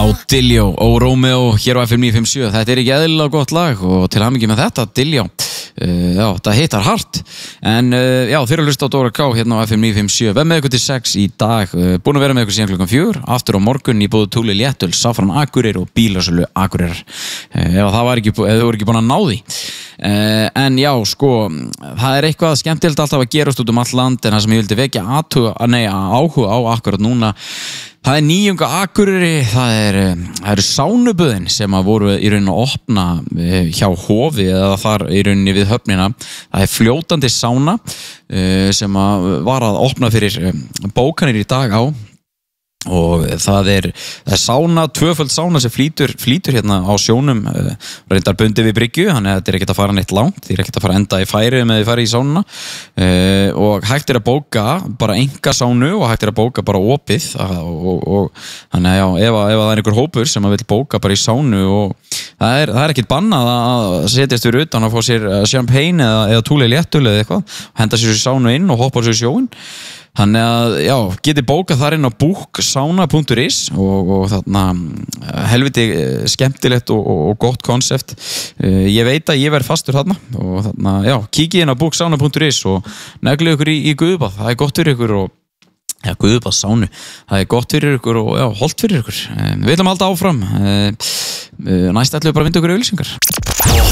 Diljá og Rómeó hér á FM 957. Þetta ekki eðlilega gott lag og til hamingju með þetta, Diljá. Já, það hittar hart. En já, þeir eru að hlusta á Dóra K hérna á FM 957. Við með ykkur til 6 í dag. Búin að vera með ykkur síðan klukkan 4. Aftur á morgun í bóði Túli Léttöl, Safran Akureyri og Bílasölu Akureyrar. Ef það var ekki, ef þau voru ekki búin að ná því. En já, sko, það eitthvað skemmtilegt alltaf að gerast út all land, en það sem ég vildi vekja áhuga á akkurat núna, það nýjunga Akureyri, það eru sánuböðin sem að voru í rauninni að opna hjá Hofi eða þar í rauninni við höfnina. Það fljótandi sána sem að var að opna fyrir bókanir í dag á. Og það sána, tvöföld sána sem flýtur hérna á sjónum, reyndar bundið við bryggju, þannig að þetta ekkert að fara neitt langt, þið ekkert að fara enda í færi með þið fara í sánuna, og hægt að bóka bara enga sánu og hægt að bóka bara opið, og þannig að já, ef það einhver hópur sem að vil bóka bara í sánu, og það ekkert bannað að setjast fyrir utan að fá sér champagne eða Túli Léttöl eða eitthvað, henda sér sánu inn og hoppa sér sjóin. Þannig að, já, geti bókað þar inn á booksauna.is og þarna helviti skemmtilegt og gott konsept. Ég veit að ég verð fastur þarna og þarna, já, kíkið inn á booksauna.is og neglið ykkur í guðbað. Það gott fyrir ykkur og, já, guðbað sánu. Það gott fyrir ykkur og, já, holdt fyrir ykkur. Við ætlum að halda áfram. Næst ætlum við bara að vinda ykkur auglýsingar.